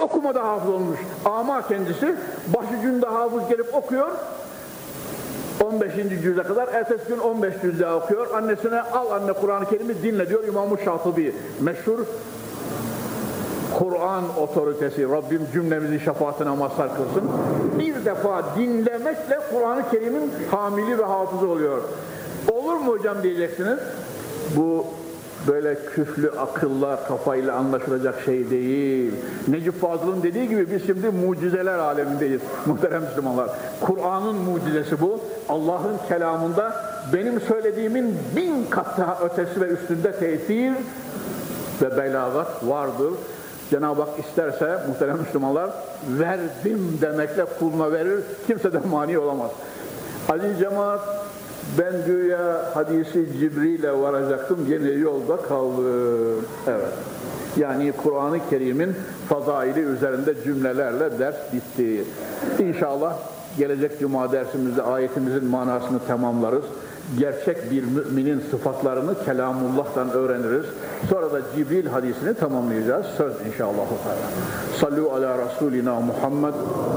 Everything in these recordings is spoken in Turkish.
okumada hafız olmuş. Ama kendisi başucunda hafız gelip okuyor. 15. cüze kadar, ertesi gün 15 cüze okuyor. Annesine al anne Kur'an-ı Kerim'i dinle diyor İmam-ı Şatıbi. Meşhur Kur'an otoritesi, Rabbim cümlemizi şefaatine mazhar kılsın. Bir defa dinlemekle Kur'an-ı Kerim'in hamili ve hafızı oluyor. Olur mu hocam diyeceksiniz. Bu böyle küflü akılla, kafayla anlaşılacak şey değil. Necip Fazıl'ın dediği gibi biz şimdi mucizeler alemindeyiz muhterem Müslümanlar. Kur'an'ın mucizesi bu. Allah'ın kelamında benim söylediğimin 1000 kat daha ötesi ve üstünde tesir ve belagat vardır. Cenab-ı Hak isterse muhterem Müslümanlar verdim demekle kuluna verir. Kimse de mani olamaz. Aziz cemaat, ben güya hadisi Cibril'e varacaktım, yine yolda kaldım. Evet. Yani Kur'an-ı Kerim'in fazaili üzerinde cümlelerle ders bitti. İnşallah gelecek cuma dersimizde ayetimizin manasını tamamlarız. Gerçek bir müminin sıfatlarını Kelamullah'tan öğreniriz. Sonra da Cibril hadisini tamamlayacağız. Söz inşallah. Sallu ala Resulina Muhammed.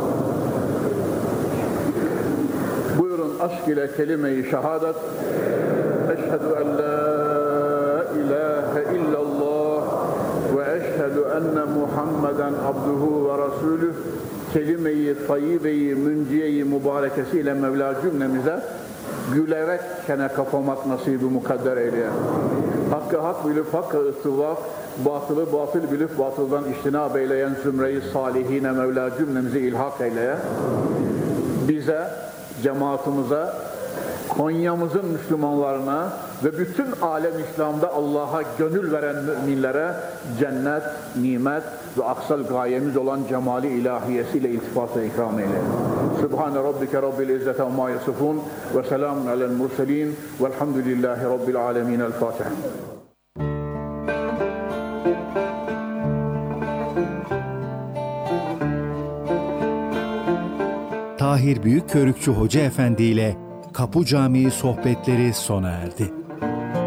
Buyurun aşk ile kelime-i şehadet. Eşhedü en la ilahe illallah ve eşhedü enne Muhammeden abduhu ve rasulüh. Kelime-i tayyibe-i münciye-i mübarekesiyle Mevla cümlemize gülerek kene kapamak nasibi mukadder eyleyen. Hakkı hak bilip hakkı ıstuvak, batılı batıl bilip batıldan iştinab eyleyen zümre-i salihine Mevla cümlemizi ilhak eyleyen. Bize, cemaatimize, Konya'mızın Müslümanlarına ve bütün alem İslam'da Allah'a gönül veren müminlere cennet, nimet ve aksal gayemiz olan cemali ilahiyesiyle iltifatla ikram eyle. Subhane Rabbike Rabbil İzzete amma yasifun ve selamun alel murselin velhamdülillahi Rabbil alemin. El Fatiha. Tahir Büyükkörükçü Hoca Efendi ile Kapı Camii sohbetleri sona erdi.